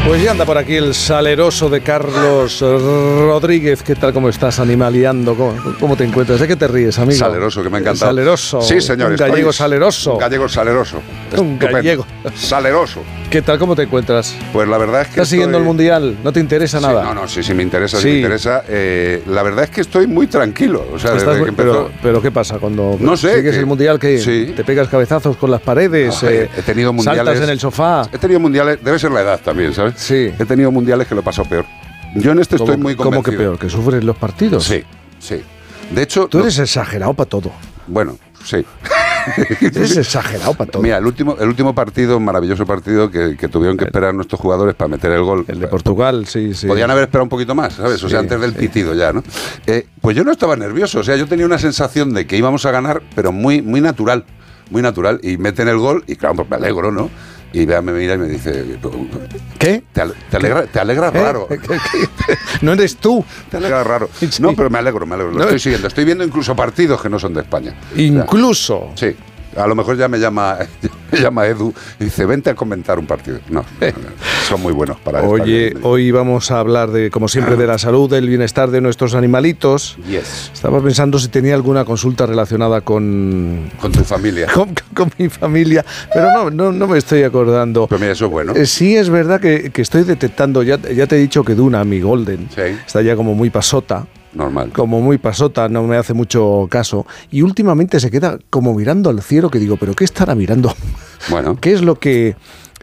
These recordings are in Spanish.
Pues ya anda por aquí el saleroso de Carlos Rodríguez. ¿Qué tal? ¿Cómo estás animaleando? ¿Cómo te encuentras? ¿De qué te ríes, amigo? Saleroso, que me ha encantado. Saleroso. Sí, señor. Un gallego saleroso. Un gallego saleroso. Un Estupendo. gallego. Saleroso. ¿Qué tal? ¿Cómo te encuentras? Pues la verdad es que ¿Estás siguiendo el Mundial? ¿No te interesa nada? Sí, me interesa, Sí. me interesa. La verdad es que estoy muy tranquilo. O sea, desde que empezó... pero ¿qué pasa? Cuando No sé, sigues el Mundial, ¿qué? Sí. ¿Te pegas cabezazos con las paredes? He tenido mundiales... ¿Saltas en el sofá? He tenido mundiales... Debe ser la edad también, ¿sabes? Sí. He tenido mundiales que lo he pasado peor. Yo en este estoy muy convencido. ¿Cómo que peor? ¿Que sufres los partidos? Sí. De hecho... Tú eres exagerado para todo. Bueno, sí. Eres exagerado para todo. Mira, el último partido, maravilloso partido que tuvieron que esperar nuestros jugadores para meter el gol. El de Portugal, sí. Podían haber esperado un poquito más, ¿sabes? O sea, antes del pitido ya, ¿no? Pues yo no estaba nervioso, o sea, yo tenía una sensación de que íbamos a ganar, pero muy natural, y meten el gol y claro, pues me alegro, ¿no? Y Bea me mira y me dice... ¿Qué? Te alegra raro. No eres tú. Te alegra raro. Sí. No, pero me alegro. Lo estoy siguiendo. Estoy viendo incluso partidos que no son de España. ¿Incluso? O sea, sí. A lo mejor ya me llama Edu y dice, vente a comentar un partido. No, son muy buenos para eso. Oye, hoy vamos a hablar, como siempre, de la salud, del bienestar de nuestros animalitos. Yes. Estaba pensando si tenía alguna consulta relacionada con tu familia. Con mi familia, pero no me estoy acordando. Pero mira, eso es bueno. Sí, es verdad que estoy detectando, ya te he dicho que Duna, mi Golden, está ya como muy pasota. Normal. Como muy pasota, no me hace mucho caso. Y últimamente se queda como mirando al cielo, que digo, ¿pero qué estará mirando? Bueno. ¿Qué es lo que...?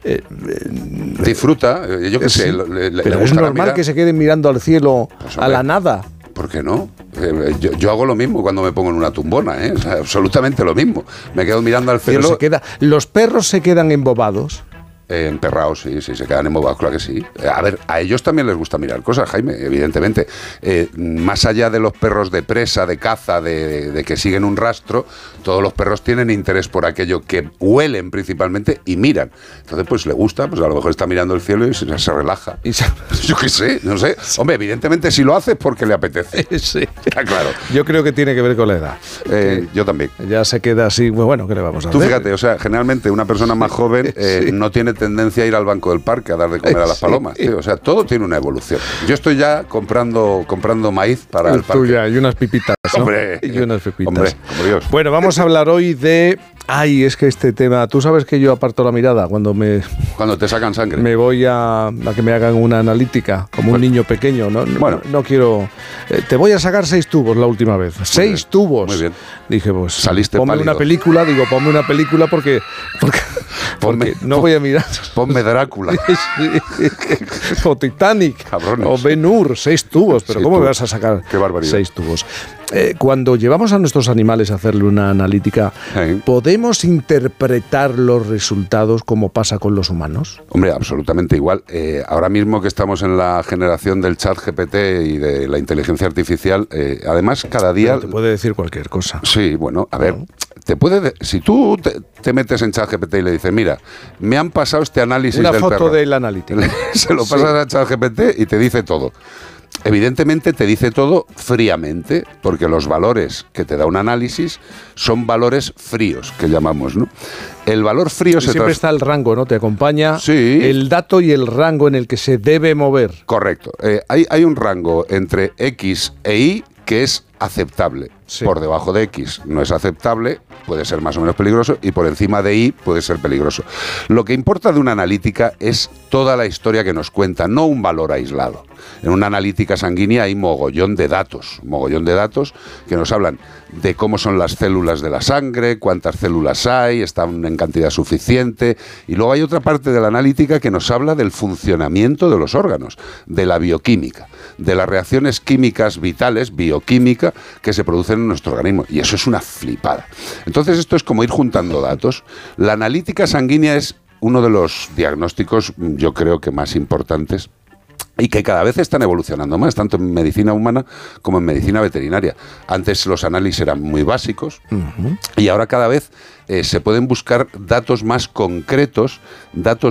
Disfruta, yo qué sé. Pero es normal que se quede mirando al cielo, pues, a la nada. ¿Por qué no? Yo hago lo mismo cuando me pongo en una tumbona, ¿eh? O sea, absolutamente lo mismo. Me quedo mirando al cielo. Los perros se quedan embobados. Emperrados, sí, se quedan embobados, claro que sí. A ver, a ellos también les gusta mirar cosas, Jaime, evidentemente. Más allá de los perros de presa, de caza, de que siguen un rastro, todos los perros tienen interés por aquello que huelen principalmente y miran. Entonces, pues le gusta, pues a lo mejor está mirando el cielo y se relaja. Yo qué sé, no sé. Hombre, evidentemente si lo hace es porque le apetece. Sí. Está claro. Yo creo que tiene que ver con la edad. Yo también. Ya se queda así, bueno, ¿qué le vamos a hacer? Tú fíjate, o sea, generalmente una persona más joven no tiene tendencia a ir al banco del parque a dar de comer a las palomas, tío. O sea, todo tiene una evolución. Yo estoy ya comprando maíz para el parque. Tuya, y unas pipitas, ¿no? Hombre, y unas pipitas. Hombre, como Dios. Bueno, vamos a hablar hoy de... Ay, es que este tema... Tú sabes que yo aparto la mirada cuando te sacan sangre. Me voy a que me hagan una analítica, como un niño pequeño, ¿no? Bueno. No quiero... te voy a sacar 6 tubos la última vez. 6 tubos. Muy bien. Dije, pues... Saliste ponme pálido. Ponme una película porque no voy a mirar. Ponme Drácula. O Titanic. Cabrones. O Ben-Hur, 6 tubos. Pero ¿cómo me vas a sacar 6 tubos? Cuando llevamos a nuestros animales a hacerle una analítica, ¿podemos interpretar los resultados como pasa con los humanos? Hombre, absolutamente igual. Ahora mismo que estamos en la generación del chat GPT y de la inteligencia artificial, además cada día... Pero te puede decir cualquier cosa. Sí, bueno, a ver, si tú te metes en chat GPT y le dices, mira, me han pasado este análisis del perro. Una foto del analítico. Se lo pasas a chat GPT y te dice todo. Evidentemente te dice todo fríamente, porque los valores que te da un análisis son valores fríos, que llamamos, ¿no? El valor frío siempre está el rango, ¿no? Te acompaña el dato y el rango en el que se debe mover. Correcto. Hay un rango entre X e Y que es aceptable. Sí. Por debajo de X no es aceptable, puede ser más o menos peligroso, y por encima de Y puede ser peligroso. Lo que importa de una analítica es toda la historia que nos cuenta, no un valor aislado. En una analítica sanguínea hay mogollón de datos que nos hablan de cómo son las células de la sangre, cuántas células hay, están en cantidad suficiente, y luego hay otra parte de la analítica que nos habla del funcionamiento de los órganos, de la bioquímica, de las reacciones químicas vitales, bioquímica, que se producen en nuestro organismo, y eso es una flipada. Entonces esto es como ir juntando datos. La analítica sanguínea es uno de los diagnósticos, yo creo que más importantes, y que cada vez están evolucionando más, tanto en medicina humana como en medicina veterinaria. Antes los análisis eran muy básicos, y ahora cada vez se pueden buscar datos más concretos, datos